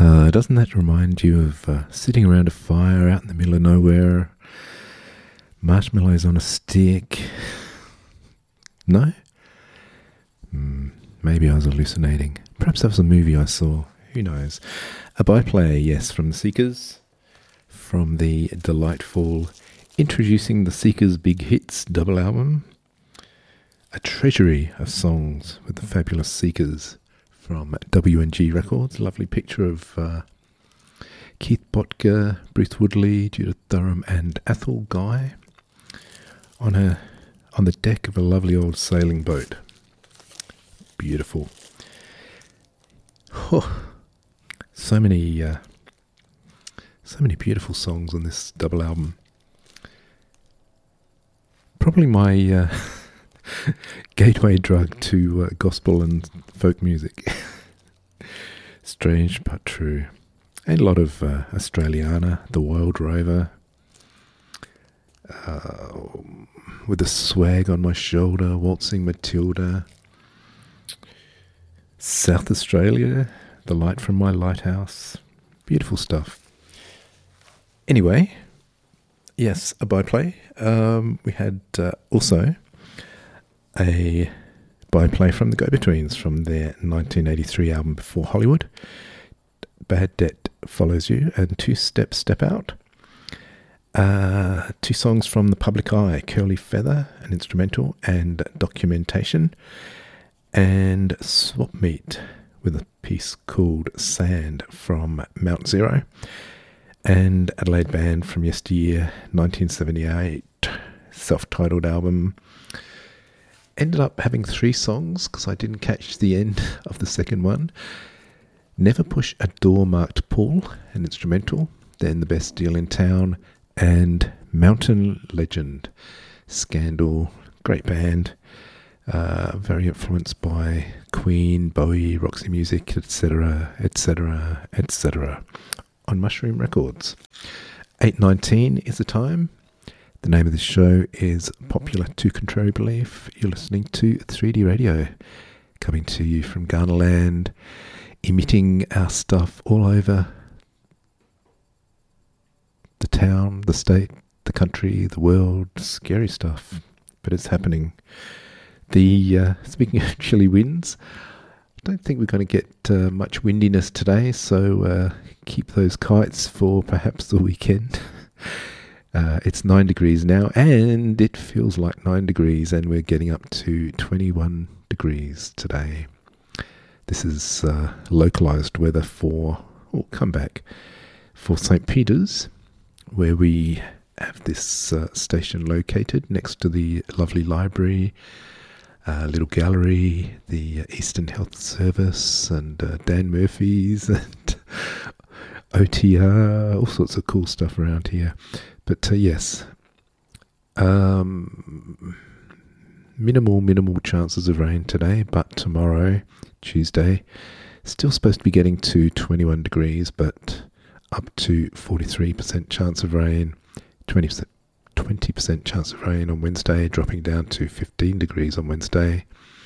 Doesn't that remind you of sitting around a fire out in the middle of nowhere, marshmallows on a stick? No? Maybe I was hallucinating. Perhaps that was a movie I saw. Who knows? A byplay, yes, from the Seekers, from the delightful Introducing the Seekers' Big Hits double album. A treasury of songs with the fabulous Seekers from W&G Records. Lovely picture of Keith Bottger, Bruce Woodley, Judith Durham and Athol Guy on the deck of a lovely old sailing boat. Beautiful. Oh, so many beautiful songs on this double album. Probably my gateway drug to gospel and folk music. Strange but true. And a lot of Australiana, The Wild Rover, With the Swag on My Shoulder, Waltzing Matilda, South Australia, The Light from My Lighthouse. Beautiful stuff. Anyway, yes, a byplay. We had also a byplay from the Go-Betweens from their 1983 album Before Hollywood. Bad Debt Follows You and Two Step Step Out. Two songs from The Public Eye, Curly Feather, an instrumental, and Documentation. And Swap Meet with a piece called Sand from Mount Zero. And Adelaide Band from yesteryear, 1978, self-titled album. Ended up having 3 songs because I didn't catch the end of the second one. Never Push a Door Marked Paul, an instrumental. Then The Best Deal in Town and Mountain Legend. Scandal, great band. Very influenced by Queen, Bowie, Roxy Music, etc., etc., etc. on Mushroom Records. 8:19 is the time. The name of this show is Popular to Contrary Belief. You're listening to 3D Radio, coming to you from Ghanaland, emitting our stuff all over the town, the state, the country, the world. Scary stuff, but it's happening. Speaking of chilly winds, I don't think we're going to get much windiness today, so keep those kites for perhaps the weekend. It's 9 degrees now, and it feels like 9 degrees, and we're getting up to 21 degrees today. This is localised weather for St. Peter's, where we have this station located next to the lovely library, little gallery, the Eastern Health Service, and Dan Murphy's, and OTR, all sorts of cool stuff around here. But yes, minimal chances of rain today, but tomorrow, Tuesday, still supposed to be getting to 21 degrees, but up to 43% chance of rain, 20% chance of rain on Wednesday, dropping down to 15 degrees on Wednesday,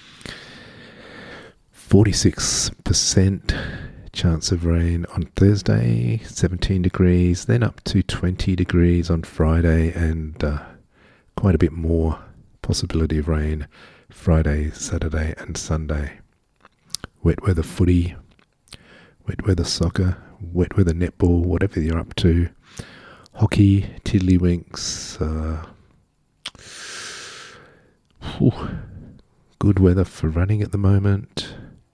46% chance of rain on Thursday, 17 degrees, then up to 20 degrees on Friday, and quite a bit more possibility of rain Friday, Saturday and Sunday. Wet weather footy, wet weather soccer, wet weather netball, whatever you're up to. Hockey, tiddlywinks, good weather for running at the moment.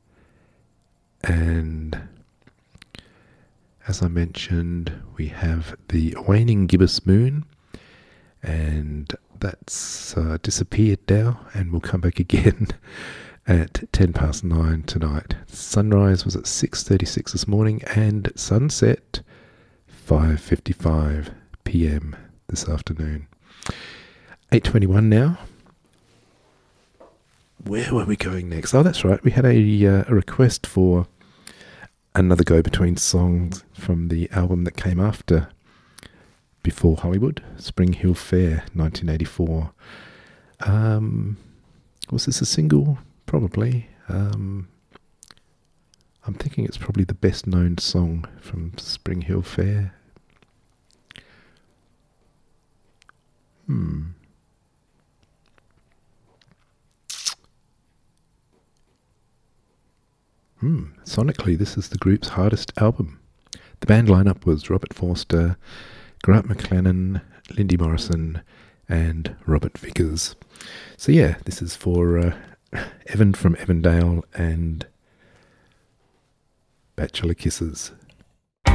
And as I mentioned, we have the waning gibbous moon, and that's disappeared now and will come back again at 9:10 tonight. Sunrise was at 6:36 this morning, and sunset 5:55 p.m. this afternoon. 8:21 now. Where were we going next? Oh, that's right. We had a request for another Go-Between song from the album that came after Before Hollywood, Spring Hill Fair, 1984. Was this a single? Probably. I'm thinking it's probably the best known song from Spring Hill Fair. Sonically, this is the group's hardest album. The band lineup was Robert Forster, Grant McLennan, Lindy Morrison, and Robert Vickers. So yeah, this is for Evan from Evandale and Bachelor Kisses.